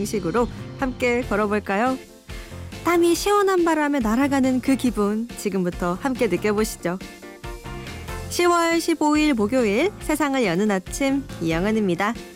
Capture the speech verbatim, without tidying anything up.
방식으로 함께 걸어볼까요? 땀이 시원한 바람에 날아가는 그 기분 지금부터 함께 느껴보시죠. 시월 십오일 목요일 세상을 여는 아침 이영은입니다.